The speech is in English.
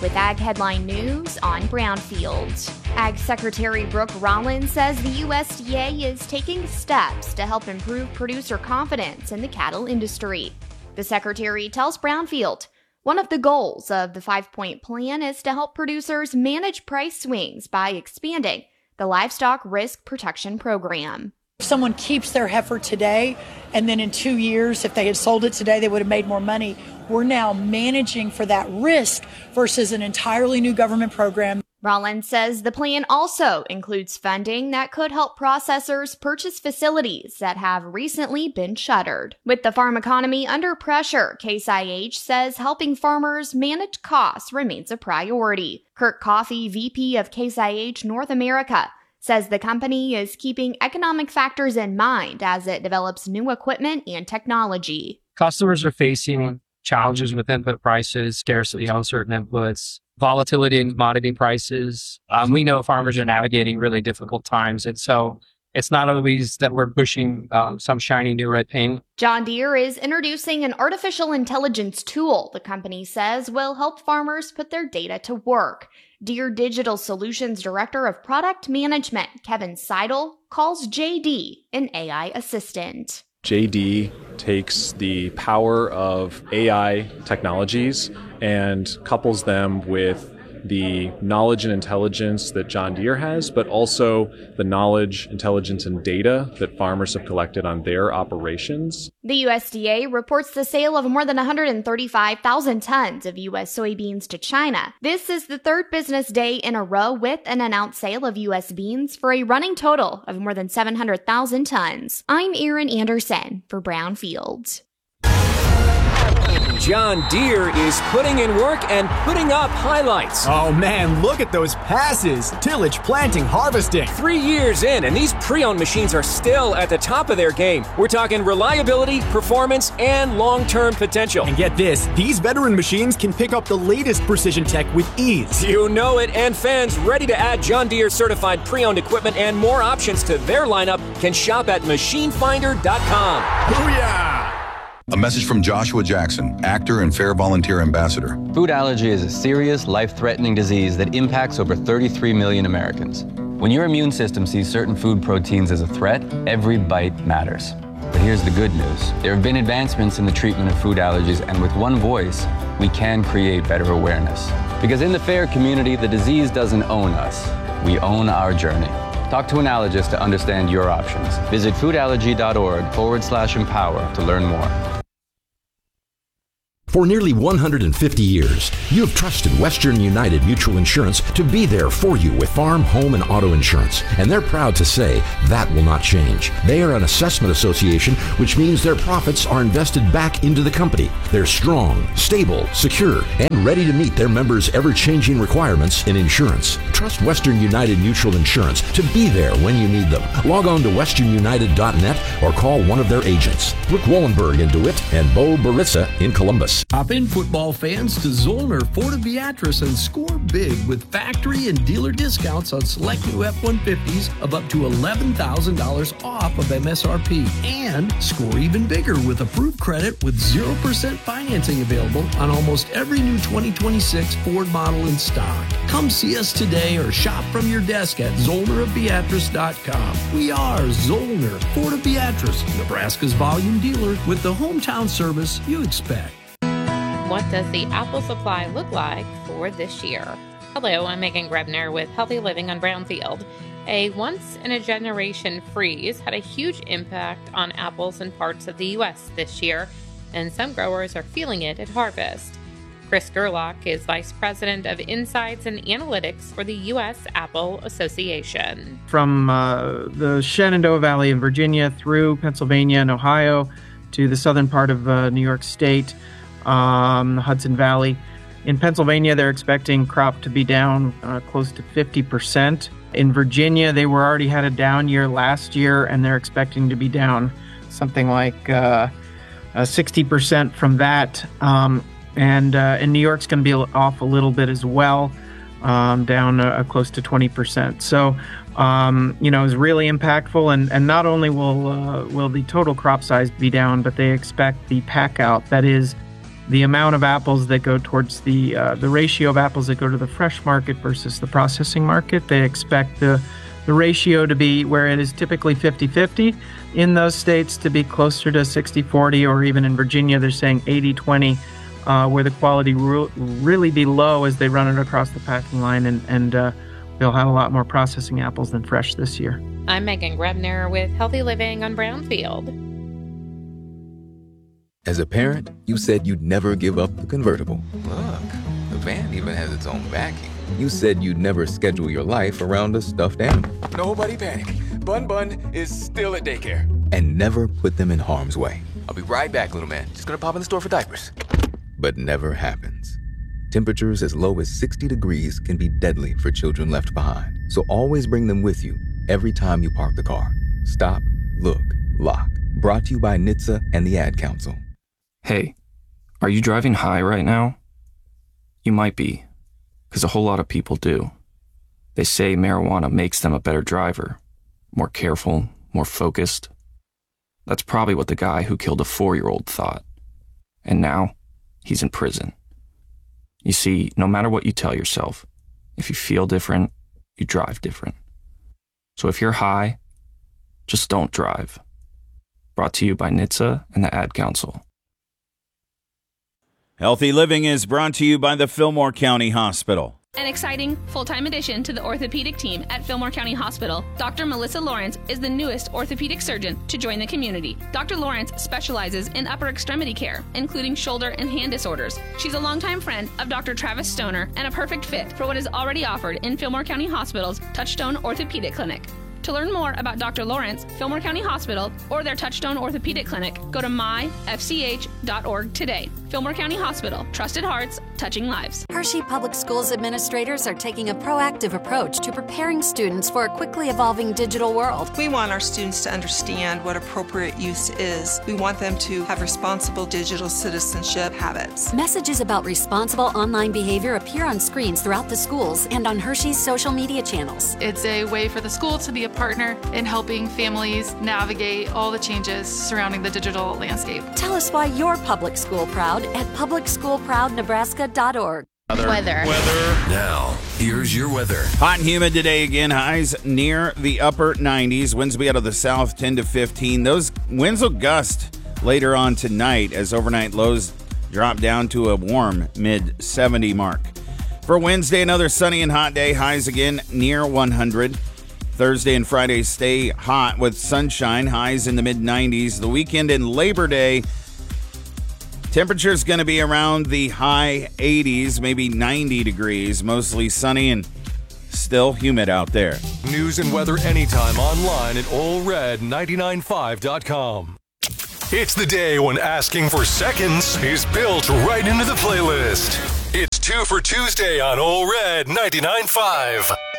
with Ag Headline News on Brownfield. Ag Secretary Brooke Rollins says the USDA is taking steps to help improve producer confidence in the cattle industry. The secretary tells Brownfield one of the goals of the 5-point plan is to help producers manage price swings by expanding the Livestock Risk Protection Program. If someone keeps their heifer today, and then in 2 years, if they had sold it today, they would have made more money. We're now managing for that risk versus an entirely new government program. Rollins says the plan also includes funding that could help processors purchase facilities that have recently been shuttered. With the farm economy under pressure, Case IH says helping farmers manage costs remains a priority. Kirk Coffey, VP of Case IH North America, says the company is keeping economic factors in mind as it develops new equipment and technology. Customers are facing challenges with input prices, scarcity on certain inputs, volatility in commodity prices. We know farmers are navigating really difficult times. And so it's not always that we're pushing some shiny new red paint. John Deere is introducing an artificial intelligence tool the company says will help farmers put their data to work. Deere Digital Solutions Director of Product Management, Kevin Seidel, calls JD an AI assistant. JD takes the power of AI technologies and couples them with the knowledge and intelligence that John Deere has, but also the knowledge, intelligence, and data that farmers have collected on their operations. The USDA reports the sale of more than 135,000 tons of U.S. soybeans to China. This is the third business day in a row with an announced sale of U.S. beans for a running total of more than 700,000 tons. I'm Erin Anderson for Brownfield. John Deere is putting in work and putting up highlights. Oh man, look at those passes. Tillage, planting, harvesting. 3 years in, and these pre-owned machines are still at the top of their game. We're talking reliability, performance, and long-term potential. And get this, these veteran machines can pick up the latest precision tech with ease. You know it, and fans ready to add John Deere certified pre-owned equipment and more options to their lineup can shop at machinefinder.com. Booyah! A message from Joshua Jackson, actor and Fair Volunteer Ambassador. Food allergy is a serious, life-threatening disease that impacts over 33 million Americans. When your immune system sees certain food proteins as a threat, every bite matters. But here's the good news. There have been advancements in the treatment of food allergies, and with one voice, we can create better awareness. Because in the FAIR community, the disease doesn't own us. We own our journey. Talk to an allergist to understand your options. Visit foodallergy.org/empower to learn more. For nearly 150 years, you have trusted Western United Mutual Insurance to be there for you with farm, home, and auto insurance. And they're proud to say that will not change. They are an assessment association, which means their profits are invested back into the company. They're strong, stable, secure, and ready to meet their members' ever-changing requirements in insurance. Trust Western United Mutual Insurance to be there when you need them. Log on to westernunited.net or call one of their agents. Rick Wallenberg in DeWitt and Bo Baritza in Columbus. Hop in, football fans, to Zollner Ford of Beatrice and score big with factory and dealer discounts on select new F-150s of up to $11,000 off of MSRP. And score even bigger with approved credit with 0% financing available on almost every new 2026 Ford model in stock. Come see us today or shop from your desk at ZollnerofBeatrice.com. We are Zollner Ford of Beatrice, Nebraska's volume dealer with the hometown service you expect. What does the apple supply look like for this year? Hello, I'm Megan Grebner with Healthy Living on Brownfield. A once-in-a-generation freeze had a huge impact on apples in parts of the U.S. this year, and some growers are feeling it at harvest. Chris Gerlach is Vice President of Insights and Analytics for the U.S. Apple Association. From the Shenandoah Valley in Virginia through Pennsylvania and Ohio to the southern part of New York State, the Hudson Valley. In Pennsylvania, they're expecting crop to be down close to 50%. In Virginia, they already had a down year last year, and they're expecting to be down something like 60% from that. And in New York's going to be off a little bit as well, down close to 20%. So, it's really impactful. And not only will the total crop size be down, but they expect the pack out, that is, the amount of apples that go towards the ratio of apples that go to the fresh market versus the processing market. They expect the ratio to be where it is typically 50-50 in those states to be closer to 60-40, or even in Virginia, they're saying 80-20, where the quality will really be low as they run it across the packing line, and we'll have a lot more processing apples than fresh this year. I'm Megan Grebner with Healthy Living on Brownfield. As a parent, you said you'd never give up the convertible. Look, the van even has its own backing. You said you'd never schedule your life around a stuffed animal. Nobody panic. Bun is still at daycare. And never put them in harm's way. I'll be right back, little man. Just gonna pop in the store for diapers. But never happens. Temperatures as low as 60 degrees can be deadly for children left behind. So always bring them with you every time you park the car. Stop, look, lock. Brought to you by NHTSA and the Ad Council. Hey, are you driving high right now? You might be, because a whole lot of people do. They say marijuana makes them a better driver, more careful, more focused. That's probably what the guy who killed a 4-year-old thought. And now, he's in prison. You see, no matter what you tell yourself, if you feel different, you drive different. So if you're high, just don't drive. Brought to you by NHTSA and the Ad Council. Healthy Living is brought to you by the Fillmore County Hospital. An exciting full-time addition to the orthopedic team at Fillmore County Hospital, Dr. Melissa Lawrence is the newest orthopedic surgeon to join the community. Dr. Lawrence specializes in upper extremity care, including shoulder and hand disorders. She's a longtime friend of Dr. Travis Stoner and a perfect fit for what is already offered in Fillmore County Hospital's Touchstone Orthopedic Clinic. To learn more about Dr. Lawrence, Fillmore County Hospital, or their Touchstone Orthopedic Clinic, go to myfch.org today. Fillmore County Hospital, trusted hearts, touching lives. Hershey Public Schools administrators are taking a proactive approach to preparing students for a quickly evolving digital world. We want our students to understand what appropriate use is. We want them to have responsible digital citizenship habits. Messages about responsible online behavior appear on screens throughout the schools and on Hershey's social media channels. It's a way for the school to be a partner in helping families navigate all the changes surrounding the digital landscape. Tell us why you're public school proud at publicschoolproudnebraska.org. Weather. Now, here's your weather. Hot and humid today again. Highs near the upper 90s. Winds will be out of the south 10 to 15. Those winds will gust later on tonight as overnight lows drop down to a warm mid-70 mark. For Wednesday, another sunny and hot day. Highs again near 100. Thursday and Friday stay hot with sunshine, highs in the mid-90s. The weekend and Labor Day, temperature's going to be around the high 80s, maybe 90 degrees, mostly sunny and still humid out there. News and weather anytime online at allred995.com. It's the day when asking for seconds is built right into the playlist. It's 2 for Tuesday on All Red 99.5.